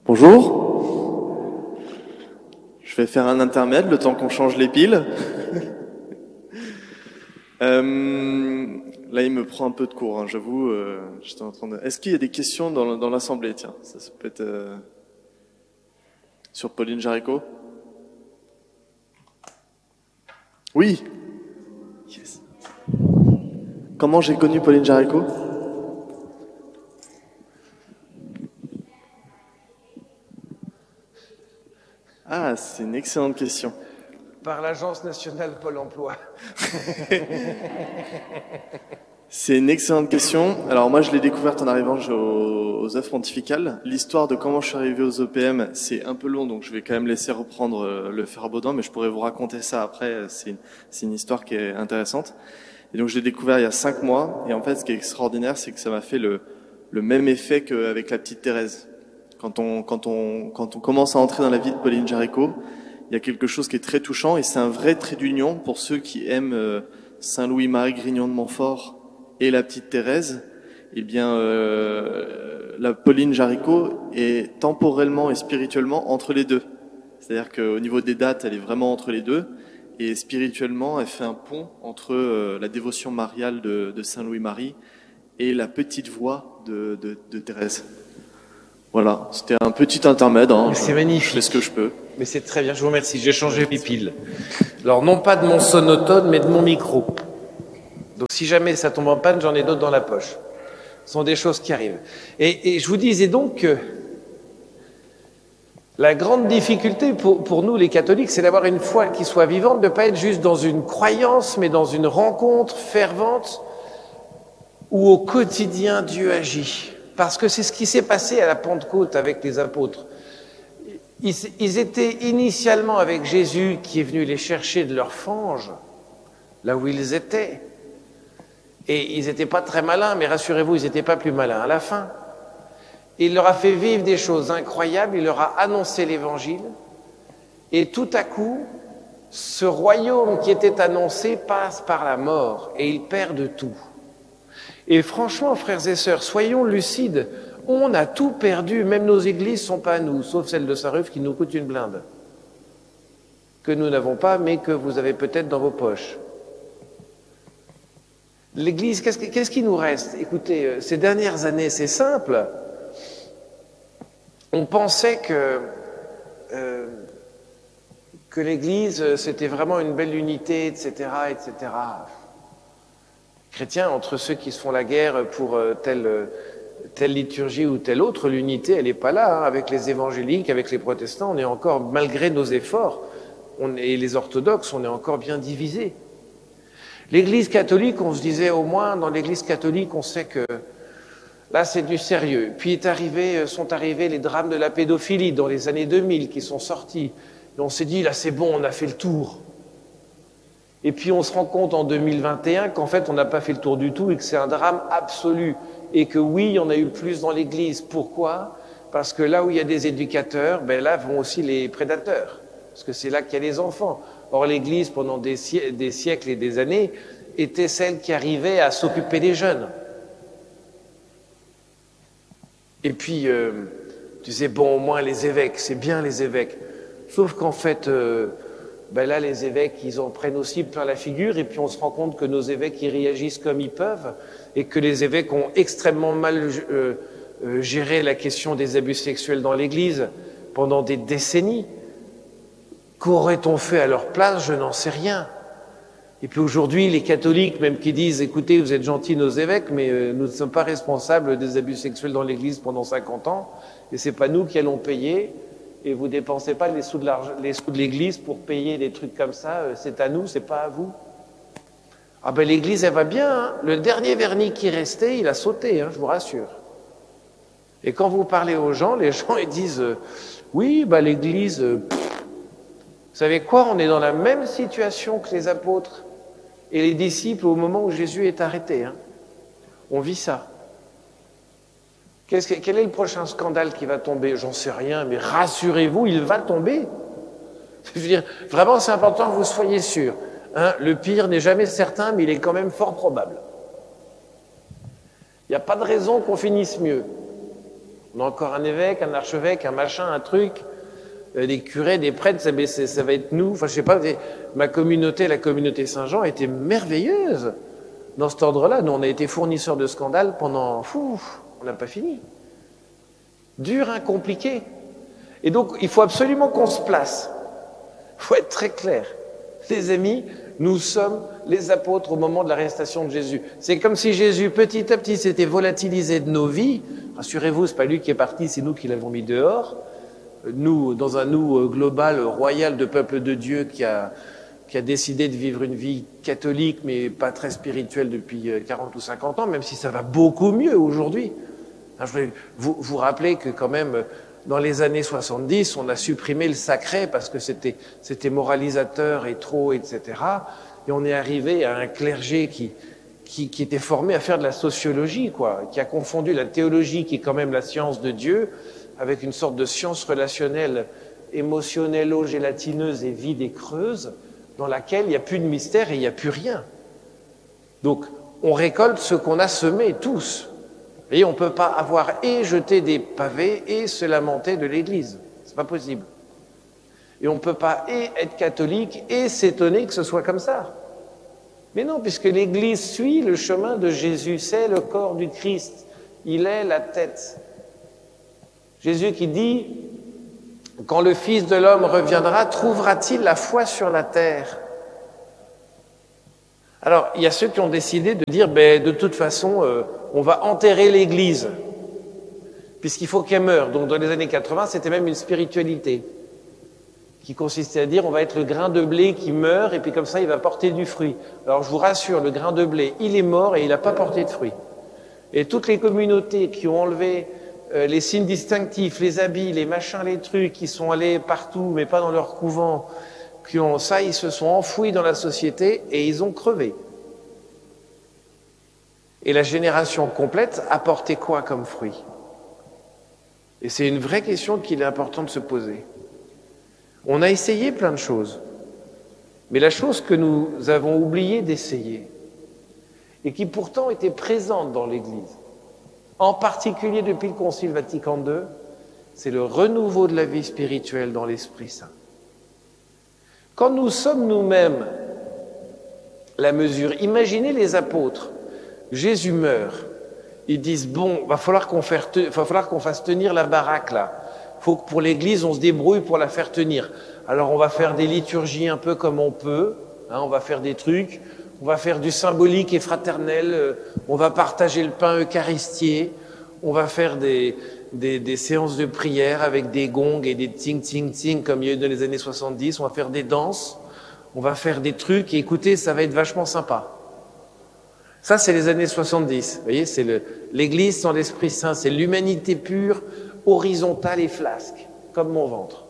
Bonjour. Je vais faire un intermède le temps qu'on change les piles. Là, il me prend un peu de cours, hein, j'avoue. J'étais en train de... Est-ce qu'il y a des questions dans l'assemblée? Tiens, ça peut être sur Pauline Jaricot. Oui. Yes. Comment j'ai connu Pauline Jaricot? Ah, c'est une excellente question. Par l'Agence nationale Pôle emploi. C'est une excellente question. Alors moi, je l'ai découverte en arrivant aux œuvres pontificales. L'histoire de comment je suis arrivé aux EPM, c'est un peu long, donc je vais quand même laisser reprendre le frère Baudin, mais je pourrais vous raconter ça après. C'est une histoire qui est intéressante. Et donc je l'ai découvert il y a 5 mois. Et en fait, ce qui est extraordinaire, c'est que ça m'a fait le même effet qu'avec la petite Thérèse. Quand on commence à entrer dans la vie de Pauline Jaricot, il y a quelque chose qui est très touchant et c'est un vrai trait d'union pour ceux qui aiment Saint Louis-Marie Grignon de Montfort et la petite Thérèse. Eh bien, la Pauline Jaricot est temporellement et spirituellement entre les deux. C'est-à-dire qu'au niveau des dates, elle est vraiment entre les deux. Et spirituellement, elle fait un pont entre la dévotion mariale de Saint Louis-Marie et la petite voix de Thérèse. Voilà, c'était un petit intermède. Hein, c'est magnifique. Je fais ce que je peux. Mais c'est très bien, je vous remercie. J'ai changé mes piles. Alors, non pas de mon sonotone, mais de mon micro. Donc, si jamais ça tombe en panne, j'en ai d'autres dans la poche. Ce sont des choses qui arrivent. Et je vous disais donc que la grande difficulté pour nous, les catholiques, c'est d'avoir une foi qui soit vivante, de ne pas être juste dans une croyance, mais dans une rencontre fervente où au quotidien Dieu agit. Parce que c'est ce qui s'est passé à la Pentecôte avec les apôtres. Ils étaient initialement avec Jésus qui est venu les chercher de leur fange, là où ils étaient. Et ils n'étaient pas très malins, mais rassurez-vous, ils n'étaient pas plus malins à la fin. Il leur a fait vivre des choses incroyables, il leur a annoncé l'Évangile. Et tout à coup, ce royaume qui était annoncé passe par la mort et ils perdent tout. Et franchement, frères et sœurs, soyons lucides. On a tout perdu, même nos églises ne sont pas à nous, sauf celle de Saint-Ruf qui nous coûte une blinde. Que nous n'avons pas, mais que vous avez peut-être dans vos poches. L'église, qu'est-ce qui nous reste? Écoutez, ces dernières années, c'est simple. On pensait que l'église, c'était vraiment une belle unité, etc., etc. Chrétiens, entre ceux qui se font la guerre pour telle liturgie ou telle autre, l'unité, elle n'est pas là. Hein. Avec les évangéliques, avec les protestants, on est encore, malgré nos efforts, et les orthodoxes, on est encore bien divisés. L'Église catholique, on se disait au moins, dans l'Église catholique, on sait que là, c'est du sérieux. Puis sont arrivés les drames de la pédophilie dans les années 2000 qui sont sortis. Et on s'est dit, là, c'est bon, on a fait le tour. Et puis on se rend compte en 2021 qu'en fait on n'a pas fait le tour du tout et que c'est un drame absolu. Et que oui, il y en a eu plus dans l'Église. Pourquoi? Parce que là où il y a des éducateurs, ben là vont aussi les prédateurs. Parce que c'est là qu'il y a les enfants. Or l'Église, pendant des siècles et des années, était celle qui arrivait à s'occuper des jeunes. Et puis, tu disais, bon, au moins les évêques, c'est bien les évêques. Sauf qu'en fait... ben là, les évêques, ils en prennent aussi plein la figure, et puis on se rend compte que nos évêques, ils réagissent comme ils peuvent, et que les évêques ont extrêmement mal géré la question des abus sexuels dans l'Église pendant des décennies. Qu'aurait-on fait à leur place? Je n'en sais rien. Et puis aujourd'hui, les catholiques, même qui disent, écoutez, vous êtes gentils nos évêques, mais nous ne sommes pas responsables des abus sexuels dans l'Église pendant 50 ans, et c'est pas nous qui allons payer. Et vous dépensez pas les sous de l'Église pour payer des trucs comme ça, c'est à nous, c'est pas à vous. Ah ben l'Église, elle va bien, hein. Le dernier vernis qui restait, il a sauté, hein, je vous rassure. Et quand vous parlez aux gens, les gens ils disent oui, bah l'Église, vous savez quoi, on est dans la même situation que les apôtres et les disciples au moment où Jésus est arrêté. Hein. On vit ça. Quel est le prochain scandale qui va tomber? J'en sais rien, mais rassurez-vous, il va tomber. Je veux dire, vraiment, c'est important que vous soyez sûrs. Hein, le pire n'est jamais certain, mais il est quand même fort probable. Il n'y a pas de raison qu'on finisse mieux. On a encore un évêque, un archevêque, un machin, un truc, des curés, des prêtres, ça va être nous. Enfin, je sais pas, ma communauté, la communauté Saint-Jean, était merveilleuse dans cet ordre-là. Nous, on a été fournisseurs de scandales pendant... on n'a pas fini. Dur, hein, compliqué. Et donc, il faut absolument qu'on se place. Il faut être très clair. Les amis, nous sommes les apôtres au moment de l'arrestation de Jésus. C'est comme si Jésus, petit à petit, s'était volatilisé de nos vies. Rassurez-vous, c'est pas lui qui est parti, c'est nous qui l'avons mis dehors. Nous, dans un nous global, royal de peuple de Dieu qui a décidé de vivre une vie catholique, mais pas très spirituelle depuis 40 ou 50 ans, même si ça va beaucoup mieux aujourd'hui. Je voulais vous rappeler que quand même, dans les années 70, on a supprimé le sacré parce que c'était moralisateur et trop, etc. Et on est arrivé à un clergé qui était formé à faire de la sociologie, quoi, qui a confondu la théologie, qui est quand même la science de Dieu, avec une sorte de science relationnelle, émotionnello-gélatineuse et vide et creuse, dans laquelle il n'y a plus de mystère et il n'y a plus rien. Donc, on récolte ce qu'on a semé tous. Et on ne peut pas avoir et jeter des pavés et se lamenter de l'Église. C'est pas possible. Et on ne peut pas et être catholique et s'étonner que ce soit comme ça. Mais non, puisque l'Église suit le chemin de Jésus, c'est le corps du Christ. Il est la tête. Jésus qui dit, quand le Fils de l'homme reviendra, trouvera-t-il la foi sur la terre? Alors, il y a ceux qui ont décidé de dire, de toute façon, on va enterrer l'Église, puisqu'il faut qu'elle meure. Donc, dans les années 80, c'était même une spiritualité qui consistait à dire, on va être le grain de blé qui meurt, et puis comme ça, il va porter du fruit. Alors, je vous rassure, le grain de blé, il est mort et il n'a pas porté de fruit. Et toutes les communautés qui ont enlevé les signes distinctifs, les habits, les machins, les trucs, qui sont allés partout, mais pas dans leur couvent, ils se sont enfouis dans la société et ils ont crevé. Et la génération complète a porté quoi comme fruit? Et c'est une vraie question qu'il est important de se poser. On a essayé plein de choses, mais la chose que nous avons oublié d'essayer, et qui pourtant était présente dans l'Église, en particulier depuis le Concile Vatican II, c'est le renouveau de la vie spirituelle dans l'Esprit Saint. Quand nous sommes nous-mêmes la mesure, imaginez les apôtres, Jésus meurt, ils disent, va falloir qu'on fasse tenir la baraque là, faut que pour l'Église on se débrouille pour la faire tenir. Alors on va faire des liturgies un peu comme on peut, on va faire des trucs, on va faire du symbolique et fraternel, on va partager le pain eucharistié, on va faire des séances de prière avec des gongs et des ting-ting-ting comme il y a eu dans les années 70, on va faire des danses, on va faire des trucs et écoutez, ça va être vachement sympa. Ça, c'est les années 70, vous voyez, c'est l'Église sans l'Esprit Saint, c'est l'humanité pure, horizontale et flasque, comme mon ventre.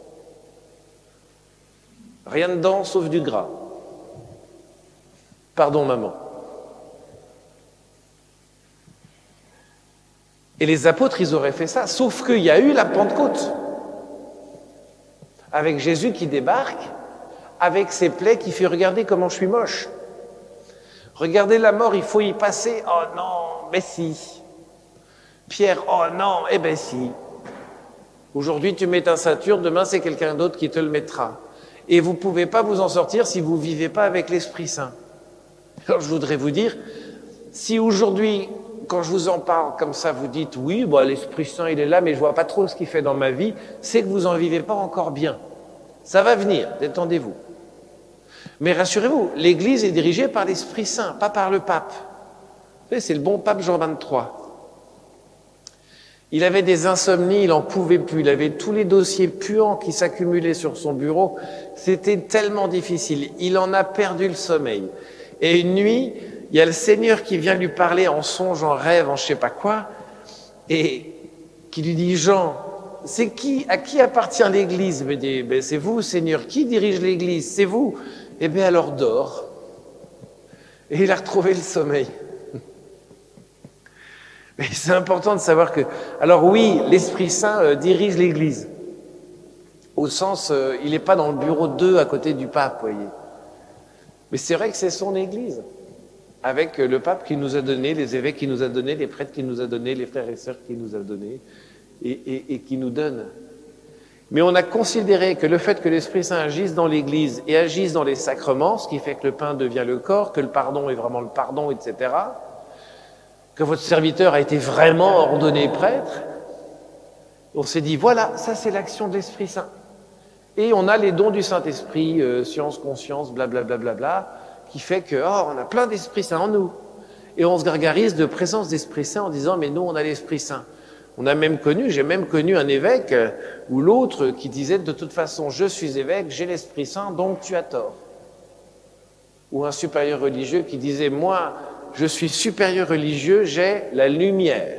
Rien dedans sauf du gras. Pardon, maman. Et les apôtres, ils auraient fait ça, sauf qu'il y a eu la Pentecôte. Avec Jésus qui débarque, avec ses plaies qui fait « Regardez comment je suis moche. Regardez la mort, il faut y passer. Oh non, mais si. Pierre, oh non, eh ben si. Aujourd'hui, tu mets ta ceinture, demain, c'est quelqu'un d'autre qui te le mettra. Et vous ne pouvez pas vous en sortir si vous ne vivez pas avec l'Esprit Saint. » Alors, je voudrais vous dire, si aujourd'hui, quand je vous en parle comme ça, vous dites, oui, l'Esprit Saint, il est là, mais je ne vois pas trop ce qu'il fait dans ma vie, c'est que vous n'en vivez pas encore bien. Ça va venir, détendez-vous. Mais rassurez-vous, l'Église est dirigée par l'Esprit Saint, pas par le pape. Vous savez, c'est le bon pape Jean XXIII. Il avait des insomnies, il n'en pouvait plus, il avait tous les dossiers puants qui s'accumulaient sur son bureau. C'était tellement difficile, il en a perdu le sommeil. Et une nuit, il y a le Seigneur qui vient lui parler en songe, en rêve, en je sais pas quoi, et qui lui dit, Jean, à qui appartient l'Église? Il me dit, c'est vous, Seigneur. Qui dirige l'Église? C'est vous. Eh bien, alors dors. Et il a retrouvé le sommeil. Mais c'est important de savoir que... Alors oui, l'Esprit Saint dirige l'Église. Au sens, il n'est pas dans le bureau 2 à côté du pape, vous voyez. Mais c'est vrai que c'est son Église. Avec le pape qui nous a donné, les évêques qui nous a donné, les prêtres qui nous a donné, les frères et sœurs qui nous a donné. et qui nous donne. Mais on a considéré que le fait que l'Esprit Saint agisse dans l'Église et agisse dans les sacrements, ce qui fait que le pain devient le corps, que le pardon est vraiment le pardon, etc., que votre serviteur a été vraiment ordonné prêtre, on s'est dit, voilà, ça c'est l'action de l'Esprit Saint. Et on a les dons du Saint-Esprit, science, conscience, blablabla, bla, bla, bla, qui fait que, on a plein d'Esprit Saint en nous. Et on se gargarise de présence d'Esprit Saint en disant, mais nous, on a l'Esprit Saint. J'ai même connu un évêque ou l'autre qui disait, de toute façon, je suis évêque, j'ai l'Esprit Saint, donc tu as tort. Ou un supérieur religieux qui disait, moi, je suis supérieur religieux, j'ai la lumière.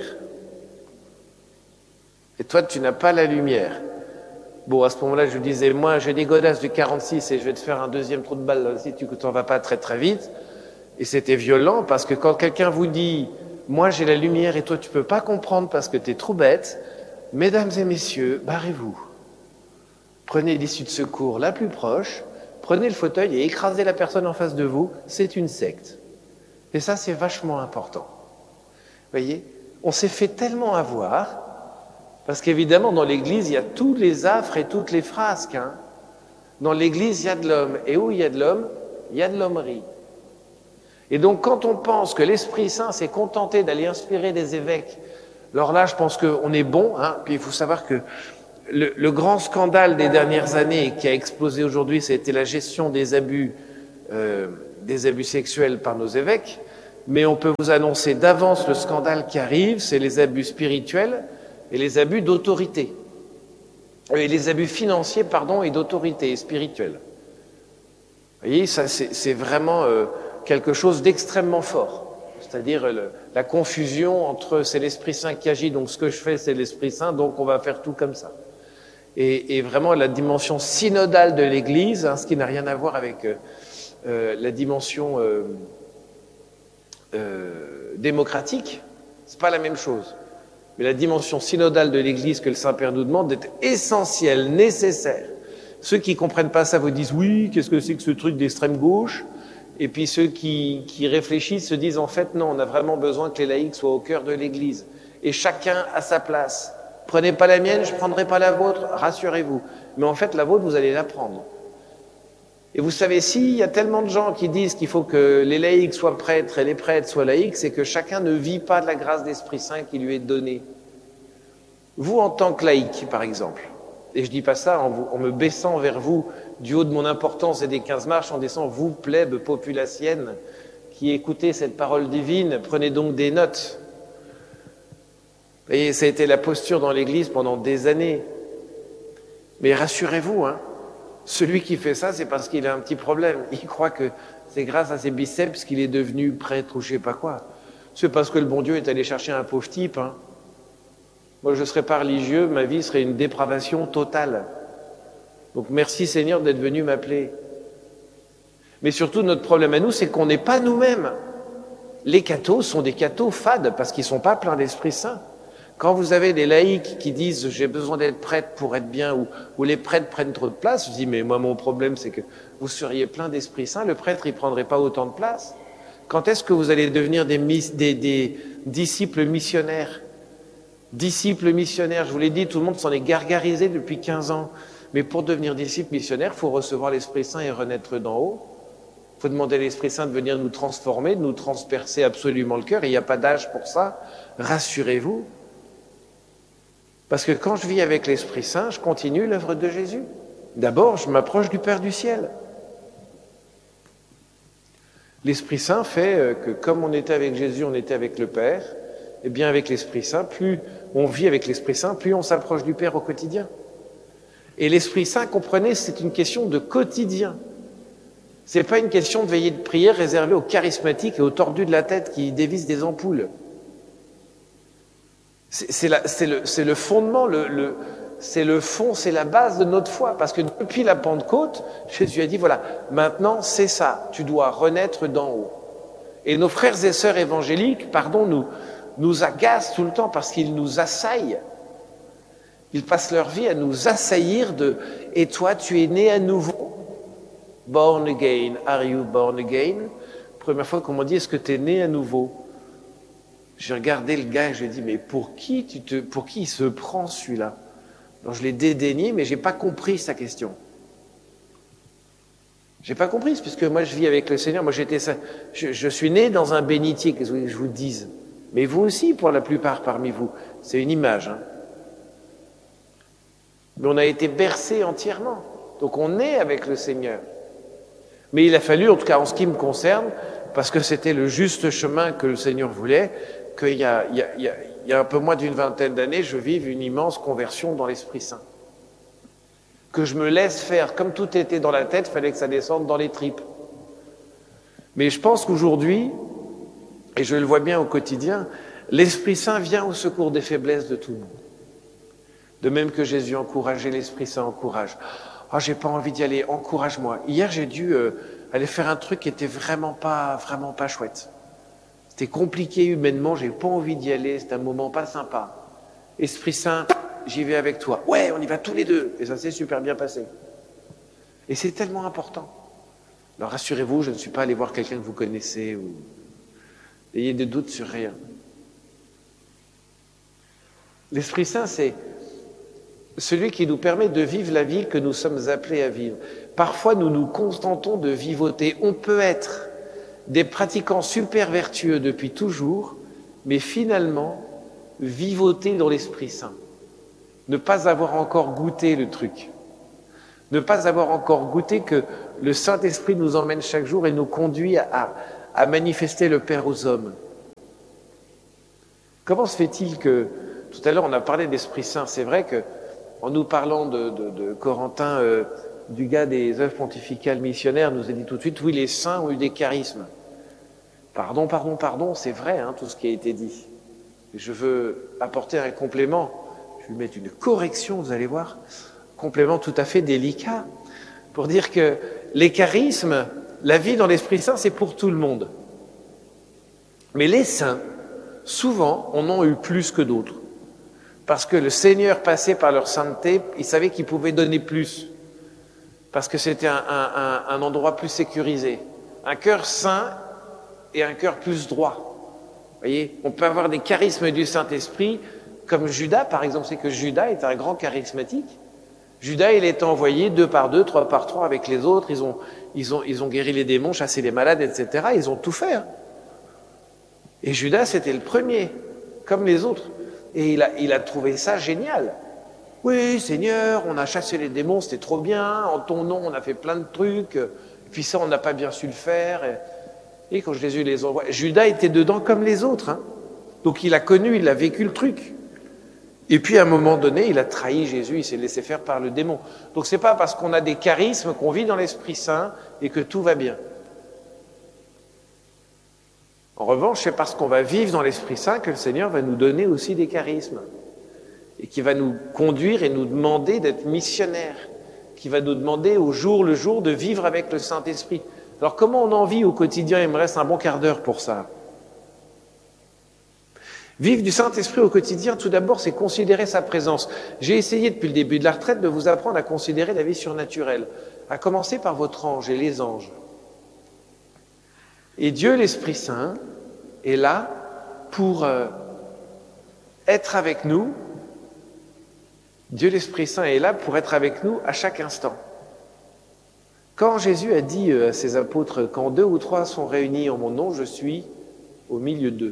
Et toi, tu n'as pas la lumière. Bon, à ce moment-là, je lui disais, moi, j'ai des godasses du 46 et je vais te faire un deuxième trou de balle si tu t'en vas pas très très vite. Et c'était violent parce que quand quelqu'un vous dit, moi, j'ai la lumière et toi, tu peux pas comprendre parce que tu es trop bête, mesdames et messieurs, barrez-vous. Prenez l'issue de secours la plus proche, prenez le fauteuil et écrasez la personne en face de vous, c'est une secte. Et ça, c'est vachement important. Vous voyez, on s'est fait tellement avoir, parce qu'évidemment, dans l'Église, il y a tous les affres et toutes les frasques. Hein. Dans l'Église, il y a de l'homme. Et où il y a de l'homme, il y a de l'hommerie. Et donc, quand on pense que l'Esprit Saint s'est contenté d'aller inspirer des évêques, alors là, je pense qu'on est bon. Hein. Puis il faut savoir que le grand scandale des dernières années qui a explosé aujourd'hui, c'était la gestion des abus sexuels par nos évêques. Mais on peut vous annoncer d'avance le scandale qui arrive, c'est les abus spirituels et les abus d'autorité. Et les abus financiers, et d'autorité spirituelle. Vous voyez, ça, c'est vraiment quelque chose d'extrêmement fort. C'est-à-dire la confusion entre c'est l'Esprit Saint qui agit, donc ce que je fais, c'est l'Esprit Saint, donc on va faire tout comme ça. Et vraiment la dimension synodale de l'Église, hein, ce qui n'a rien à voir avec la dimension démocratique, c'est pas la même chose. Mais la dimension synodale de l'Église que le Saint-Père nous demande est essentielle, nécessaire. Ceux qui comprennent pas ça vous disent oui, qu'est-ce que c'est que ce truc d'extrême gauche? Et puis ceux qui réfléchissent se disent en fait non, on a vraiment besoin que les laïcs soient au cœur de l'Église. Et chacun à sa place. Prenez pas la mienne, je prendrai pas la vôtre, rassurez-vous. Mais en fait la vôtre, vous allez la prendre. Et vous savez, s'il y a tellement de gens qui disent qu'il faut que les laïcs soient prêtres et les prêtres soient laïcs, c'est que chacun ne vit pas de la grâce d'Esprit Saint qui lui est donnée. Vous, en tant que laïc, par exemple, et je dis pas ça en me baissant vers vous du haut de mon importance et des 15 marches, en descendant, vous, plèbe populacienne, qui écoutez cette parole divine, prenez donc des notes. Et ça a été la posture dans l'Église pendant des années. Mais rassurez-vous, hein, celui qui fait ça, c'est parce qu'il a un petit problème. Il croit que c'est grâce à ses biceps qu'il est devenu prêtre ou je sais pas quoi. C'est parce que le bon Dieu est allé chercher un pauvre type. Hein. Moi, je ne serais pas religieux, ma vie serait une dépravation totale. Donc merci Seigneur d'être venu m'appeler. Mais surtout, notre problème à nous, c'est qu'on n'est pas nous-mêmes. Les cathos sont des cathos fades parce qu'ils ne sont pas pleins d'Esprit Saint. Quand vous avez des laïcs qui disent « j'ai besoin d'être prêtre pour être bien » ou les prêtres prennent trop de place, je dis « mais moi mon problème c'est que vous seriez plein d'Esprit Saint, le prêtre il ne prendrait pas autant de place. Quand est-ce que vous allez devenir des disciples missionnaires ? Disciples missionnaires, je vous l'ai dit, tout le monde s'en est gargarisé depuis 15 ans. Mais pour devenir disciple missionnaire, il faut recevoir l'Esprit Saint et renaître d'en haut. Il faut demander à l'Esprit Saint de venir nous transformer, de nous transpercer absolument le cœur. Et il n'y a pas d'âge pour ça. Rassurez-vous. Parce que quand je vis avec l'Esprit Saint, je continue l'œuvre de Jésus. D'abord, je m'approche du Père du ciel. L'Esprit Saint fait que comme on était avec Jésus, on était avec le Père. Et bien avec l'Esprit Saint, plus on vit avec l'Esprit Saint, plus on s'approche du Père au quotidien. Et l'Esprit Saint, comprenez, c'est une question de quotidien. C'est pas une question de veillée de prière réservée aux charismatiques et aux tordus de la tête qui dévissent des ampoules. C'est le fondement, c'est le fond, c'est la base de notre foi. Parce que depuis la Pentecôte, Jésus a dit, voilà, maintenant c'est ça, tu dois renaître d'en haut. Et nos frères et sœurs évangéliques, nous agacent tout le temps parce qu'ils nous assaillent. Ils passent leur vie à nous assaillir de « Et toi, tu es né à nouveau ?» Born again. Are you born again? Première fois qu'on m'a dit « Est-ce que tu es né à nouveau ?» J'ai regardé le gars et j'ai dit, mais pour qui il se prend celui-là? Alors je l'ai dédaigné, mais j'ai pas compris sa question. J'ai pas compris, puisque moi je vis avec le Seigneur. Moi je suis né dans un bénitier, qu'est-ce que je vous dise. Mais vous aussi, pour la plupart parmi vous, c'est une image. Hein. Mais on a été bercé entièrement. Donc on est avec le Seigneur. Mais il a fallu, en tout cas en ce qui me concerne, parce que c'était le juste chemin que le Seigneur voulait, qu'il y a un peu moins d'une vingtaine d'années, je vive une immense conversion dans l'Esprit Saint. Que je me laisse faire, comme tout était dans la tête, il fallait que ça descende dans les tripes. Mais je pense qu'aujourd'hui, et je le vois bien au quotidien, l'Esprit Saint vient au secours des faiblesses de tout le monde. De même que Jésus encourageait, l'Esprit Saint encourage. Ah, j'ai pas envie d'y aller, encourage-moi. Hier, j'ai dû aller faire un truc qui était vraiment pas chouette. C'était compliqué humainement, j'ai pas envie d'y aller, c'était un moment pas sympa. Esprit Saint, j'y vais avec toi. Ouais, on y va tous les deux. Et ça s'est super bien passé. Et c'est tellement important. Alors rassurez-vous, je ne suis pas allé voir quelqu'un que vous connaissez ou n'ayez de doutes sur rien. L'Esprit Saint, c'est celui qui nous permet de vivre la vie que nous sommes appelés à vivre. Parfois, nous nous contentons de vivoter. On peut être des pratiquants super vertueux depuis toujours, mais finalement, vivoter dans l'Esprit Saint. Ne pas avoir encore goûté le truc. Ne pas avoir encore goûté que le Saint-Esprit nous emmène chaque jour et nous conduit à manifester le Père aux hommes. Comment se fait-il que, tout à l'heure on a parlé d'Esprit Saint, c'est vrai que en nous parlant de Corentin, du gars des œuvres pontificales missionnaires, nous a dit tout de suite, oui, les saints ont eu des charismes. Pardon, c'est vrai, hein, tout ce qui a été dit. Je veux apporter un complément, je vais mettre une correction, vous allez voir, complément tout à fait délicat, pour dire que les charismes, la vie dans l'Esprit Saint, c'est pour tout le monde. Mais les saints, souvent, en ont eu plus que d'autres. Parce que le Seigneur passait par leur sainteté, il savait qu'il pouvait donner plus. Parce que c'était un endroit plus sécurisé. Un cœur saint et un cœur plus droit. Vous voyez, on peut avoir des charismes du Saint-Esprit, comme Judas, par exemple, c'est que Judas est un grand charismatique. Judas, il est envoyé 2 par 2, 3 par 3 avec les autres, ils ont guéri les démons, chassé les malades, etc. Ils ont tout fait. Hein. Et Judas, c'était le premier, comme les autres. Et il a trouvé ça génial. Oui, Seigneur, on a chassé les démons, c'était trop bien. En ton nom, on a fait plein de trucs. Et puis ça, on n'a pas bien su le faire. Et quand Jésus les envoie, Judas était dedans comme les autres. Hein. Donc il a connu, il a vécu le truc. Et puis à un moment donné, il a trahi Jésus, il s'est laissé faire par le démon. Donc c'est pas parce qu'on a des charismes qu'on vit dans l'Esprit Saint et que tout va bien. En revanche, c'est parce qu'on va vivre dans l'Esprit Saint que le Seigneur va nous donner aussi des charismes et qui va nous conduire et nous demander d'être missionnaires, qui va nous demander au jour le jour de vivre avec le Saint-Esprit. Alors comment on en vit au quotidien? Il me reste un bon quart d'heure pour ça. Vivre du Saint-Esprit au quotidien, tout d'abord, c'est considérer sa présence. J'ai essayé depuis le début de la retraite de vous apprendre à considérer la vie surnaturelle, à commencer par votre ange et les anges. Et Dieu, l'Esprit Saint, est là pour être avec nous. Dieu, l'Esprit Saint, est là pour être avec nous à chaque instant. Quand Jésus a dit à ses apôtres, « Quand 2 ou 3 sont réunis en mon nom, je suis au milieu d'eux ».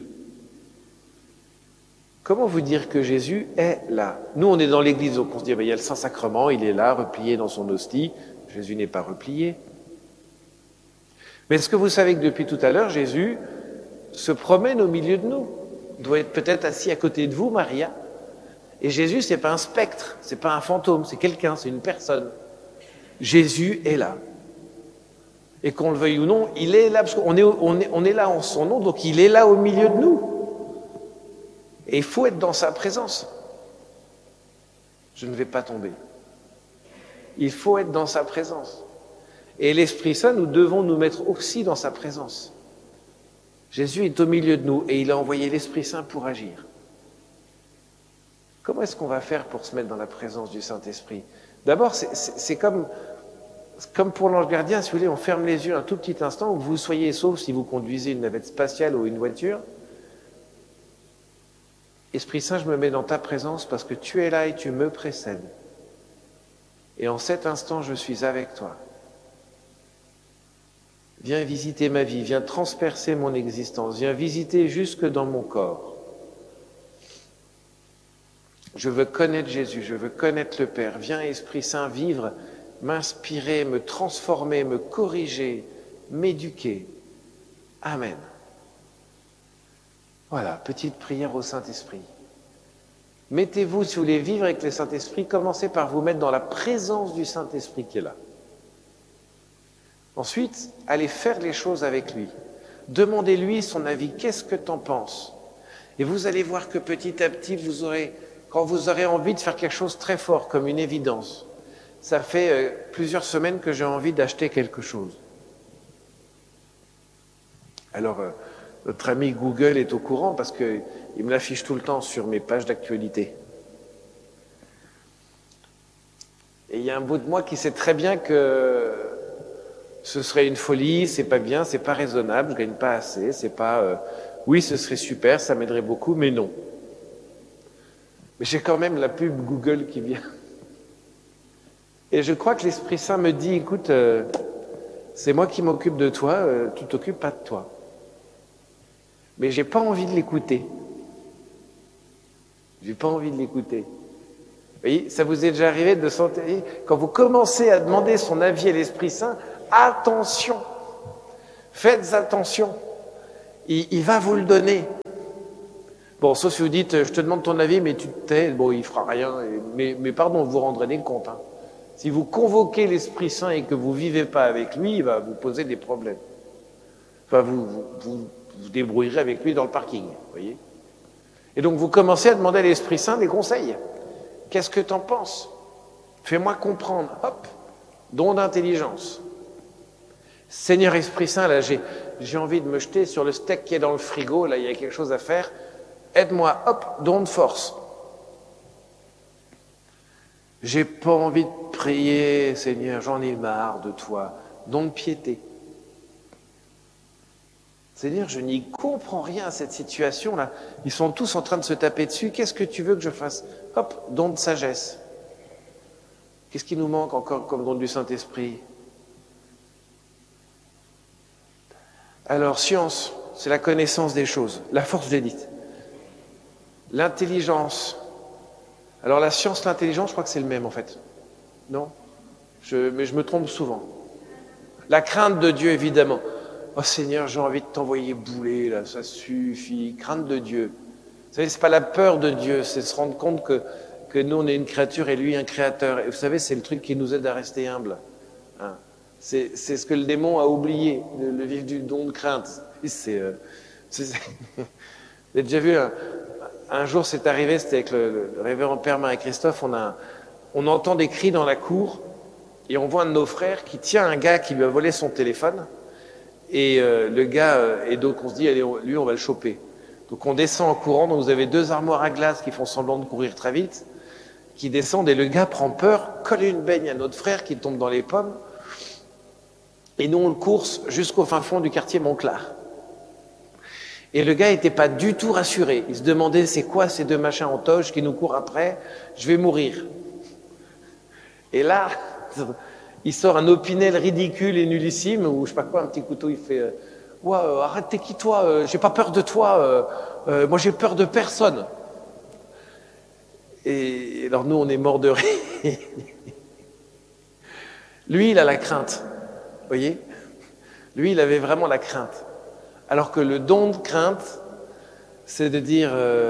Comment vous dire que Jésus est là? Nous, on est dans l'église, donc on se dit, il y a le Saint-Sacrement, il est là, replié dans son hostie. Jésus n'est pas replié. Mais est-ce que vous savez que depuis tout à l'heure, Jésus se promène au milieu de nous? Il doit être peut-être assis à côté de vous, Maria. Et Jésus, c'est pas un spectre, c'est pas un fantôme, c'est quelqu'un, c'est une personne. Jésus est là. Et qu'on le veuille ou non, il est là, parce qu'on est là en son nom, donc il est là au milieu de nous. Et il faut être dans sa présence. Je ne vais pas tomber. Il faut être dans sa présence. Et l'Esprit Saint, nous devons nous mettre aussi dans sa présence. Jésus est au milieu de nous et il a envoyé l'Esprit Saint pour agir. Comment est-ce qu'on va faire pour se mettre dans la présence du Saint-Esprit? D'abord, c'est comme pour l'ange gardien, si vous voulez, on ferme les yeux un tout petit instant, où vous soyez sauf si vous conduisez une navette spatiale ou une voiture. Esprit Saint, je me mets dans ta présence parce que tu es là et tu me précèdes. Et en cet instant, je suis avec toi. Viens visiter ma vie, viens transpercer mon existence, viens visiter jusque dans mon corps. Je veux connaître Jésus, je veux connaître le Père. Viens, Esprit Saint, vivre, m'inspirer, me transformer, me corriger, m'éduquer. Amen. Voilà, petite prière au Saint-Esprit. Mettez-vous, si vous voulez vivre avec le Saint-Esprit, commencez par vous mettre dans la présence du Saint-Esprit qui est là. Ensuite, allez faire les choses avec lui. Demandez-lui son avis. Qu'est-ce que tu en penses? Et vous allez voir que petit à petit, quand vous aurez envie de faire quelque chose de très fort, comme une évidence, ça fait plusieurs semaines que j'ai envie d'acheter quelque chose. Alors, notre ami Google est au courant parce qu'il me l'affiche tout le temps sur mes pages d'actualité. Et il y a un bout de moi qui sait très bien que ce serait une folie, c'est pas bien, c'est pas raisonnable, je gagne pas assez, c'est pas... oui, ce serait super, ça m'aiderait beaucoup, mais non. Mais j'ai quand même la pub Google qui vient. Et je crois que l'Esprit Saint me dit, écoute, c'est moi qui m'occupe de toi, tu t'occupes pas de toi. Mais j'ai pas envie de l'écouter. J'ai pas envie de l'écouter. Vous voyez, ça vous est déjà arrivé de sentir, quand vous commencez à demander son avis à l'Esprit Saint, attention, faites attention, il va vous le donner. Bon, sauf si vous dites, je te demande ton avis, mais tu te tais, bon, il fera rien, mais pardon, vous vous rendrez des comptes. Hein. Si vous convoquez l'Esprit Saint et que vous ne vivez pas avec lui, il va vous poser des problèmes. Enfin, vous débrouillerez avec lui dans le parking, vous voyez. Et donc, vous commencez à demander à l'Esprit Saint des conseils. Qu'est-ce que tu en penses? Fais-moi comprendre. Hop, don d'intelligence. Seigneur Esprit Saint, là, j'ai envie de me jeter sur le steak qui est dans le frigo, là, il y a quelque chose à faire. Aide-moi, hop, don de force. J'ai pas envie de prier, Seigneur, j'en ai marre de toi. Don de piété. Seigneur, je n'y comprends rien à cette situation-là. Ils sont tous en train de se taper dessus. Qu'est-ce que tu veux que je fasse? Hop, don de sagesse. Qu'est-ce qui nous manque encore comme don du Saint-Esprit? Alors, science, c'est la connaissance des choses. La force, je l'ai dite. L'intelligence. Alors, la science, l'intelligence, je crois que c'est le même, en fait. Non? Mais je me trompe souvent. La crainte de Dieu, évidemment. Oh Seigneur, j'ai envie de t'envoyer bouler, là, ça suffit. Crainte de Dieu. Vous savez, c'est pas la peur de Dieu, c'est se rendre compte que nous, on est une créature et lui, un créateur. Et vous savez, c'est le truc qui nous aide à rester humble. Hein. C'est ce que le démon a oublié, le vivre du don de crainte. Vous avez déjà vu, un jour, c'est arrivé, c'était avec le révérend Père Marie-Christophe, on entend des cris dans la cour et on voit un de nos frères qui tient un gars qui lui a volé son téléphone. Et le gars, et donc on se dit, allez, lui, on va le choper. Donc on descend en courant, donc vous avez deux armoires à glace qui font semblant de courir très vite, qui descendent, et le gars prend peur, colle une baigne à notre frère qui tombe dans les pommes, et nous on le course jusqu'au fin fond du quartier Montclar. Et le gars n'était pas du tout rassuré. Il se demandait, c'est quoi ces deux machins en toge qui nous courent après? Je vais mourir. Et là... il sort un opinel ridicule et nullissime, ou je sais pas quoi, un petit couteau, il fait ouais, arrête, t'es qui toi, j'ai pas peur de toi, moi j'ai peur de personne. Et alors nous, on est morts de rire. Lui, il a la crainte, vous voyez? Lui, il avait vraiment la crainte. Alors que le don de crainte, c'est de dire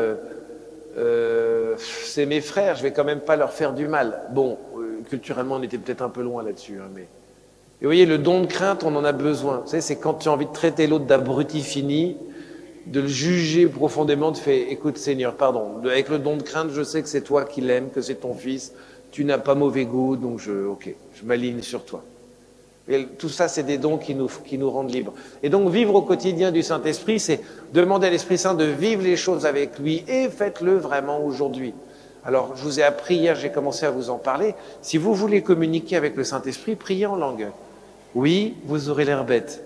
c'est mes frères, je vais quand même pas leur faire du mal. Bon, culturellement, on était peut-être un peu loin là-dessus. Hein, mais... Et vous voyez, le don de crainte, on en a besoin. Vous savez, c'est quand tu as envie de traiter l'autre d'abruti fini, de le juger profondément, de faire, écoute Seigneur, pardon, avec le don de crainte, je sais que c'est toi qui l'aimes, que c'est ton fils, tu n'as pas mauvais goût, donc je m'aligne sur toi. Et tout ça, c'est des dons qui nous rendent libres. Et donc, vivre au quotidien du Saint-Esprit, c'est demander à l'Esprit Saint de vivre les choses avec lui, et faites-le vraiment aujourd'hui. Alors, je vous ai appris hier, j'ai commencé à vous en parler. Si vous voulez communiquer avec le Saint-Esprit, priez en langue. Oui, vous aurez l'air bête.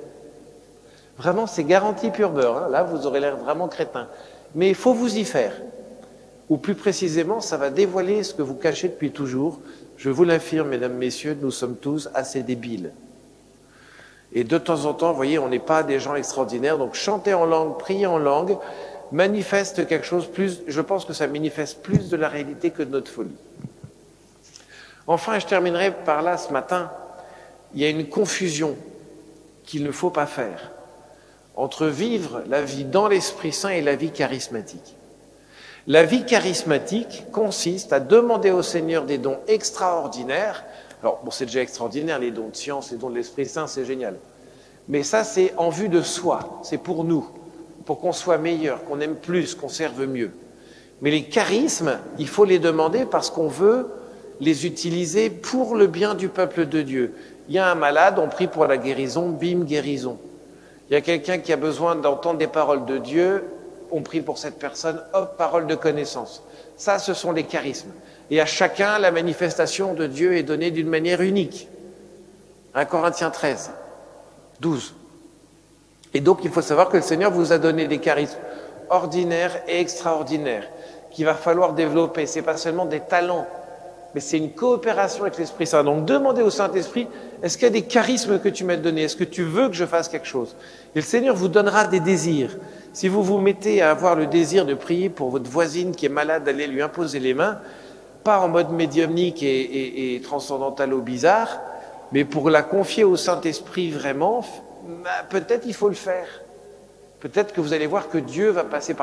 Vraiment, c'est garanti pur beurre. Hein. Là, vous aurez l'air vraiment crétin. Mais il faut vous y faire. ou plus précisément, ça va dévoiler ce que vous cachez depuis toujours. Je vous l'affirme, mesdames, messieurs, nous sommes tous assez débiles. Et de temps en temps, vous voyez, on n'est pas des gens extraordinaires, donc chanter en langue, prier en langue, manifeste quelque chose plus, je pense que ça manifeste plus de la réalité que de notre folie. Enfin, et je terminerai par là ce matin, il y a une confusion qu'il ne faut pas faire entre vivre la vie dans l'Esprit Saint et la vie charismatique. La vie charismatique consiste à demander au Seigneur des dons extraordinaires. Alors, bon, c'est déjà extraordinaire, les dons de science, les dons de l'Esprit Saint, c'est génial. Mais ça, c'est en vue de soi, c'est pour nous, pour qu'on soit meilleur, qu'on aime plus, qu'on serve mieux. Mais les charismes, il faut les demander parce qu'on veut les utiliser pour le bien du peuple de Dieu. Il y a un malade, on prie pour la guérison, bim, guérison. Il y a quelqu'un qui a besoin d'entendre des paroles de Dieu, on prie pour cette personne, hop, parole de connaissance. Ça, ce sont les charismes. Et à chacun, la manifestation de Dieu est donnée d'une manière unique. 1 Corinthiens 13, 12. Et donc, il faut savoir que le Seigneur vous a donné des charismes ordinaires et extraordinaires qu'il va falloir développer. Ce n'est pas seulement des talents, mais c'est une coopération avec l'Esprit Saint. Donc, demandez au Saint-Esprit, est-ce qu'il y a des charismes que tu m'as donnés? Est-ce que tu veux que je fasse quelque chose? Et le Seigneur vous donnera des désirs. Si vous vous mettez à avoir le désir de prier pour votre voisine qui est malade, d'aller lui imposer les mains, pas en mode médiumnique et transcendantal ou bizarre, mais pour la confier au Saint-Esprit vraiment, peut-être il faut le faire. Peut-être que vous allez voir que Dieu va passer par